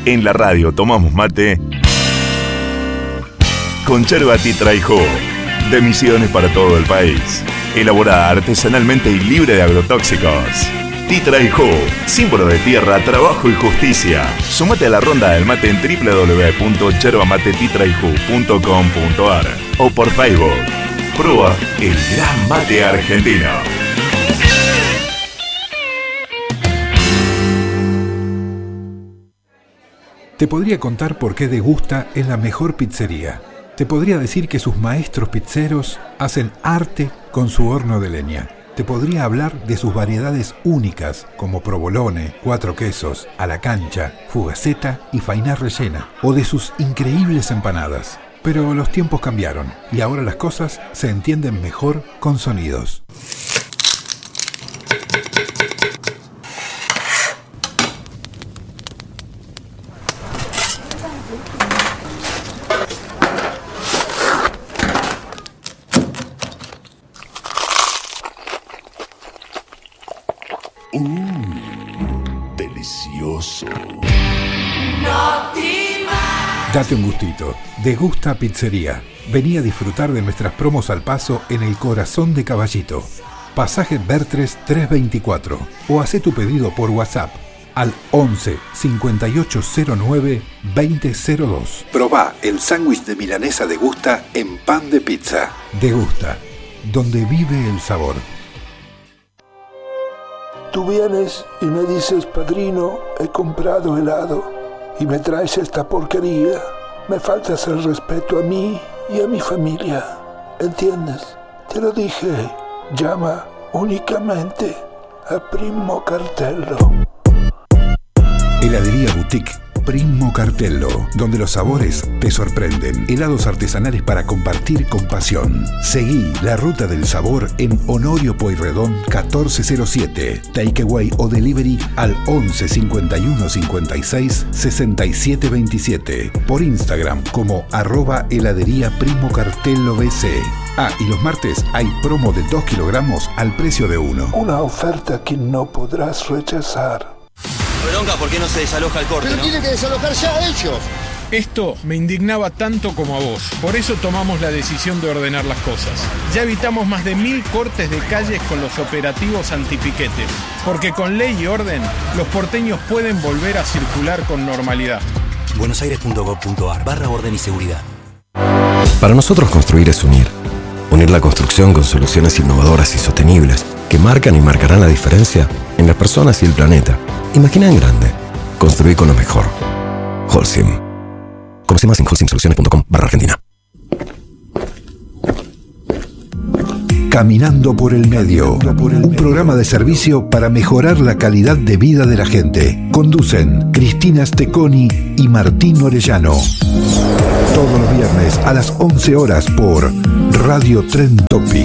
En la radio tomamos mate con yerba Titra y Jugo, de Misiones para todo el país. Elaborada artesanalmente y libre de agrotóxicos. Titra y Jugo, símbolo de tierra, trabajo y justicia. Sumate a la ronda del mate en www.yerbamateTitrayju.com.ar o por Facebook. Prueba el gran mate argentino. Te podría contar por qué Degusta es la mejor pizzería. Te podría decir que sus maestros pizzeros hacen arte con su horno de leña. Te podría hablar de sus variedades únicas como provolone, 4 quesos, a la cancha, fugaceta y fainá rellena. O de sus increíbles empanadas. Pero los tiempos cambiaron y ahora las cosas se entienden mejor con sonidos. Delicioso. Date un gustito. Degusta Pizzería. Vení a disfrutar de nuestras promos al paso en el corazón de Caballito. Pasaje Bertres 324. O hacé tu pedido por WhatsApp al 11 5809 2002. Probá el sándwich de milanesa Degusta en pan de pizza. Degusta, donde vive el sabor. Tú vienes y me dices, padrino, he comprado helado y me traes esta porquería. Me faltas el respeto a mí y a mi familia. ¿Entiendes? Te lo dije. Llama únicamente a Primo Cartello. Heladería Boutique Primo Cartello, donde los sabores te sorprenden. Helados artesanales para compartir con pasión. Seguí la ruta del sabor en Honorio Pueyrredón 1407. Takeaway o delivery al 11 51 56 67 27. Por Instagram como @heladería Primo Cartello BC. Ah, y los martes hay promo de 2 kilogramos al precio de 1. Una oferta que no podrás rechazar. Bronca, ¿por qué no se desaloja el corte? Pero ¿no? tienen que desalojar ya ellos. Esto me indignaba tanto como a vos. Por eso tomamos la decisión de ordenar las cosas. Ya evitamos más de 1000 cortes de calles con los operativos antipiquetes. Porque con ley y orden, los porteños pueden volver a circular con normalidad. buenosaires.gov.ar/orden y seguridad. Para nosotros construir es unir. Unir la construcción con soluciones innovadoras y sostenibles que marcan y marcarán la diferencia en las personas y el planeta. Imagina en grande. Construir con lo mejor. Holcim. Conoce más en holcimsoluciones.com/Argentina. Caminando por el Medio, un programa de servicio para mejorar la calidad de vida de la gente. Conducen Cristina Steconi y Martín Orellano. Todos los viernes a las 11 horas por Radio Trend Topic.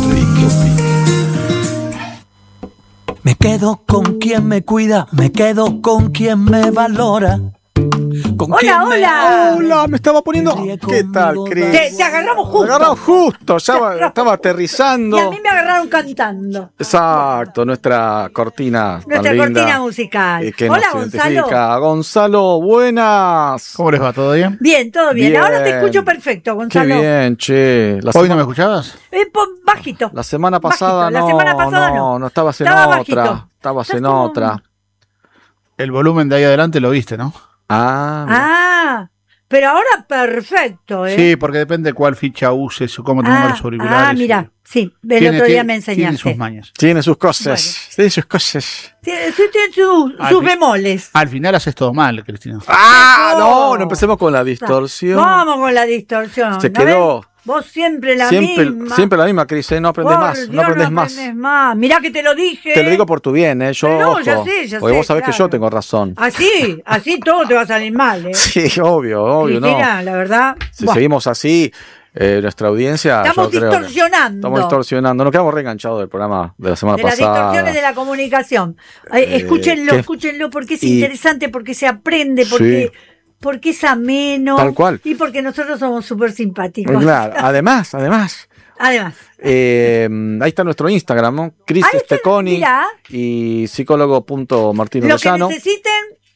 Me quedo con quien me cuida, me quedo con quien me valora. Hola, me estaba poniendo. ¿Qué tal, Cris? Te agarramos justo. Me agarramos justo, ya estaba aterrizando. Y a mí me agarraron cantando. Exacto, nuestra cortina. Nuestra tan linda, cortina musical. que Hola, nos Gonzalo. identifica. Gonzalo, buenas. ¿Cómo les va? ¿Todo bien? Bien, todo bien. Bien. Ahora te escucho perfecto, Gonzalo. Qué bien, che. ¿Hoy no me escuchabas? Bajito. La semana pasada bajito. no. La semana pasada no. Estabas en Estaba otra. bajito. Estabas en como- otra. El volumen de ahí adelante lo viste, ¿no? Ah, pero ahora perfecto, ¿eh? Sí, porque depende cuál ficha uses o cómo tengas los auriculares. Ah, mira, sí, el otro día me enseñaste. Tiene sus mañas. Tiene sus cosas. Tiene sus cosas. Tiene sus bemoles. Al final haces todo mal, Cristina. No empecemos con la distorsión. Vamos con la distorsión. Se ¿no quedó. ves? Vos siempre la misma. Siempre la misma, Cris, no aprendes Por más. Dios, No aprendes más. Mirá que te lo dije. Te lo digo por tu bien, ¿eh? Yo, No, ojo, ya sé, porque vos sabés claro. que yo tengo razón. Así todo te va a salir mal, ¿eh? Sí, obvio, Cristina, ¿no? la verdad. Si seguimos así, nuestra audiencia. Estamos yo creo que distorsionando. Estamos distorsionando. Nos quedamos reenganchados del programa de la semana De las pasada. distorsiones de la comunicación. Escúchenlo, porque es interesante, porque se aprende, porque es ameno. Tal cual. Y porque nosotros somos súper simpáticos. Claro, además. Ahí está nuestro Instagram, ¿no? Cris Steconi y psicólogo.martinolozano. Lo que necesiten,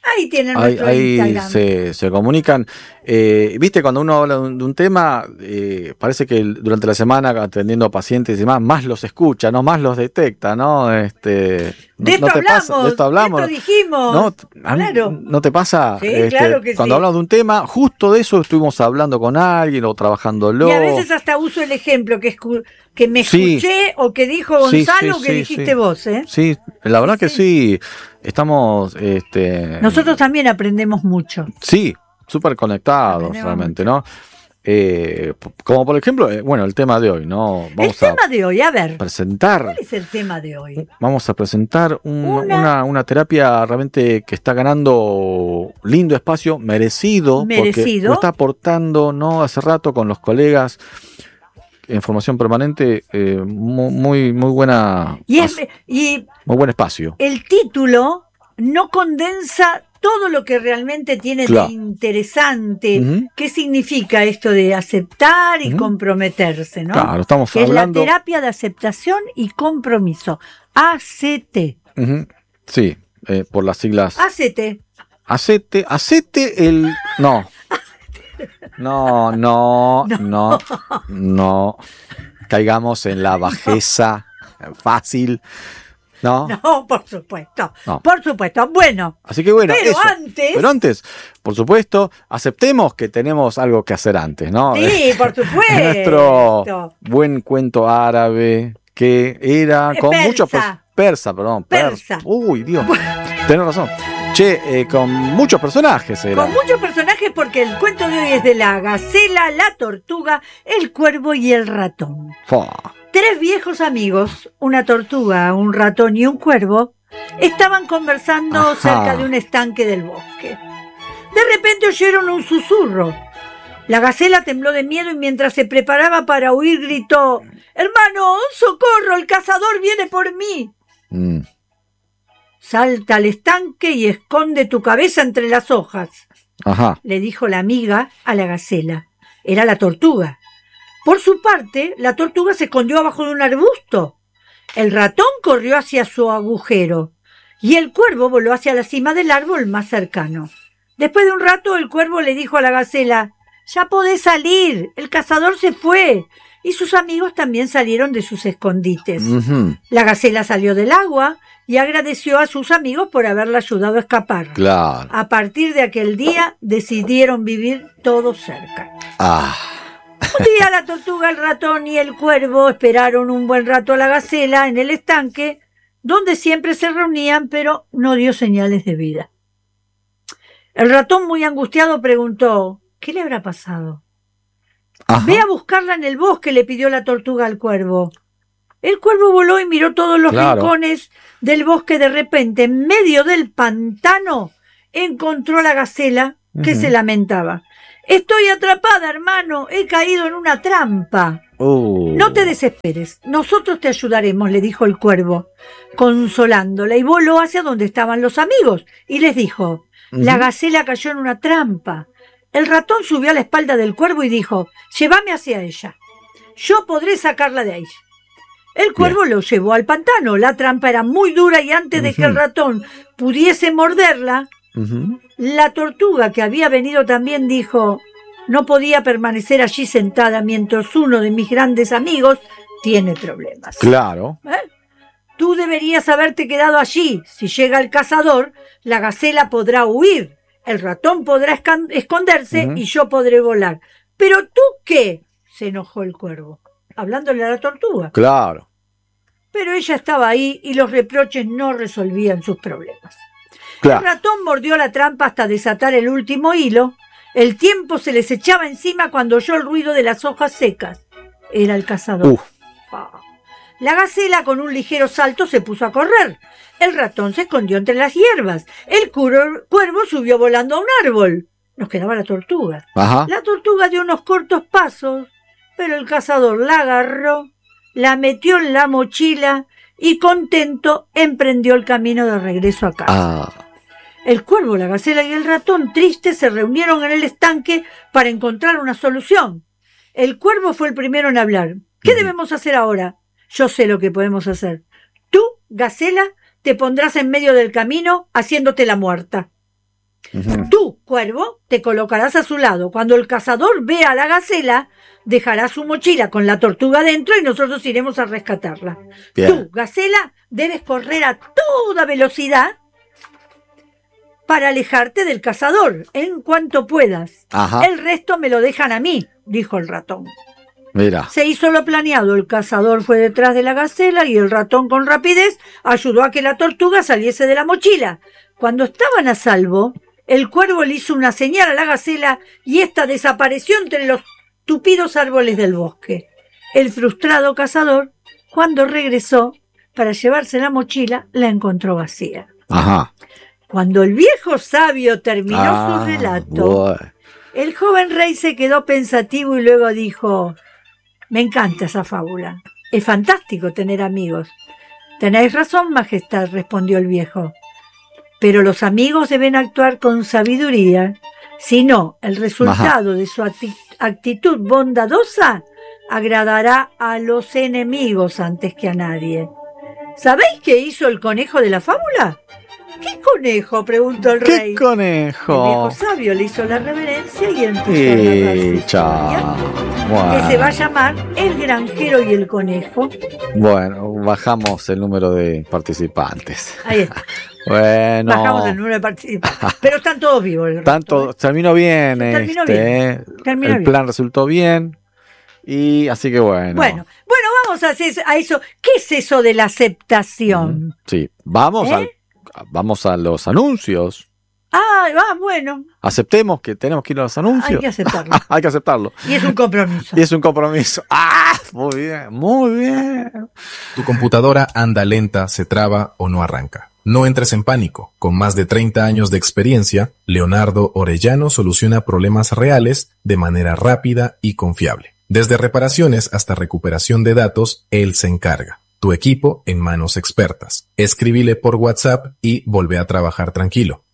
Ahí tienen Ahí, nuestro Instagram. se comunican. Viste, cuando uno habla de un tema, parece que durante la semana atendiendo a pacientes y demás, más los escucha, ¿no? Más los detecta, ¿no? De esto hablamos, de esto dijimos. ¿No? Claro. ¿No te pasa? Sí, claro que cuando sí. hablamos de un tema, justo de eso estuvimos hablando con alguien o trabajándolo. Y a veces hasta uso el ejemplo que me Sí. escuché o que dijo Gonzalo o que dijiste vos, ¿eh? Sí, la verdad que sí. Estamos... Nosotros también aprendemos mucho. Sí, súper conectados Aprendemos realmente, ¿no? Como por ejemplo, bueno, el tema de hoy, ¿no? El tema de hoy, a ver. Presentar. ¿Cuál es el tema de hoy? Vamos a presentar una terapia realmente que está ganando lindo espacio, merecido. Porque lo está aportando, ¿no? Hace rato con los colegas en formación permanente, muy buena. Muy buen espacio. El título no condensa todo lo que realmente tiene de interesante. ¿Qué significa esto de aceptar y comprometerse, no? Claro, estamos que hablando. Es la terapia de aceptación y compromiso. ACT. Sí, por las siglas. ACT. Acete el. No. No. Caigamos en la bajeza fácil. No, por supuesto. No. Por supuesto. Bueno. Así que bueno, pero antes, por supuesto, aceptemos que tenemos algo que hacer antes, ¿no? Sí, por supuesto. Nuestro buen cuento árabe que era con mucho persa. Uy, Dios. Tenés razón. Con muchos personajes era. Con muchos personajes porque el cuento de hoy es de la gacela, la tortuga, el cuervo y el ratón. 3 viejos amigos, una tortuga, un ratón y un cuervo, estaban conversando cerca de un estanque del bosque. De repente oyeron un susurro. La gacela tembló de miedo y mientras se preparaba para huir gritó: «¡Hermano, socorro! ¡El cazador viene por mí!». «Salta al estanque y esconde tu cabeza entre las hojas», le dijo la amiga a la gacela. Era la tortuga. Por su parte, la tortuga se escondió abajo de un arbusto. El ratón corrió hacia su agujero y el cuervo voló hacia la cima del árbol más cercano. Después de un rato, el cuervo le dijo a la gacela: «Ya podés salir, el cazador se fue». Y sus amigos también salieron de sus escondites. La gacela salió del agua y agradeció a sus amigos por haberla ayudado a escapar. Claro. A partir de aquel día decidieron vivir todos cerca. Un día la tortuga, el ratón y el cuervo esperaron un buen rato a la gacela en el estanque, donde siempre se reunían, pero no dio señales de vida. El ratón, muy angustiado, preguntó: «¿Qué le habrá pasado?». «Ve a buscarla en el bosque», le pidió la tortuga al cuervo. El cuervo voló y miró todos los rincones del bosque. De repente, en medio del pantano, encontró a la gacela que se lamentaba. «Estoy atrapada, hermano, he caído en una trampa». «No te desesperes, nosotros te ayudaremos», le dijo el cuervo, consolándola, y voló hacia donde estaban los amigos y les dijo: «La gacela cayó en una trampa». El ratón subió a la espalda del cuervo y dijo: «Llévame hacia ella, yo podré sacarla de ahí». El cuervo lo llevó al pantano. La trampa era muy dura y antes de que el ratón pudiese morderla, la tortuga, que había venido también, dijo: «No podía permanecer allí sentada mientras uno de mis grandes amigos tiene problemas». Claro. «Tú deberías haberte quedado allí. Si llega el cazador, la gacela podrá huir, el ratón podrá esconderse y yo podré volar. ¿Pero tú qué?», se enojó el cuervo, hablándole a la tortuga. Claro. Pero ella estaba ahí y los reproches no resolvían sus problemas. El ratón mordió la trampa hasta desatar el último hilo. El tiempo se les echaba encima cuando oyó el ruido de las hojas secas. Era el cazador. La gacela, con un ligero salto, se puso a correr. El ratón se escondió entre las hierbas. El cuervo subió volando a un árbol. Nos quedaba la tortuga. La tortuga dio unos cortos pasos, pero el cazador la agarró, la metió en la mochila y, contento, emprendió el camino de regreso a casa. El cuervo, la gacela y el ratón, tristes, se reunieron en el estanque para encontrar una solución. El cuervo fue el primero en hablar. «¿Qué debemos hacer ahora?». «Yo sé lo que podemos hacer. 'Tú, gacela, te pondrás en medio del camino haciéndote la muerta'». Tú, cuervo, te colocarás a su lado. Cuando el cazador vea a la gacela, dejará su mochila con la tortuga dentro y nosotros iremos a rescatarla. Bien. Tú, gacela, debes correr a toda velocidad para alejarte del cazador en cuanto puedas. Ajá. El resto me lo dejan a mí, dijo el ratón. Mira. Se hizo lo planeado. El cazador fue detrás de la gacela y el ratón con rapidez ayudó a que la tortuga saliese de la mochila. Cuando estaban a salvo, el cuervo le hizo una señal a la gacela y ésta desapareció entre los tupidos árboles del bosque. El frustrado cazador, cuando regresó para llevarse la mochila, la encontró vacía. Ajá. Cuando el viejo sabio terminó su relato, el joven rey se quedó pensativo y luego dijo: me encanta esa fábula. Es fantástico tener amigos. Tenéis razón, majestad, respondió el viejo. Pero los amigos deben actuar con sabiduría. Si no, el resultado de su actitud bondadosa agradará a los enemigos antes que a nadie. ¿Sabéis qué hizo el conejo de la fábula? ¿Qué conejo?, preguntó el rey. ¿Qué conejo? El viejo sabio le hizo la reverencia y empezó a narrar su historia, que se va a llamar El granjero y el conejo. Bueno, bajamos el número de participantes. Ahí está. Bueno. Bajamos el número de participantes. Pero están todos vivos. Terminó bien. Terminó bien. El plan resultó bien. Y así que bueno. Bueno, vamos a eso. ¿Qué es eso de la aceptación? Sí, vamos a los anuncios. Bueno. Aceptemos que tenemos que ir a los anuncios. Hay que aceptarlo. Hay que aceptarlo. Y es un compromiso. Muy bien, muy bien. Tu computadora anda lenta, se traba o no arranca. No entres en pánico. Con más de 30 años de experiencia, Leonardo Orellano soluciona problemas reales de manera rápida y confiable. Desde reparaciones hasta recuperación de datos, él se encarga. Tu equipo en manos expertas. Escríbile por WhatsApp y volvé a trabajar tranquilo.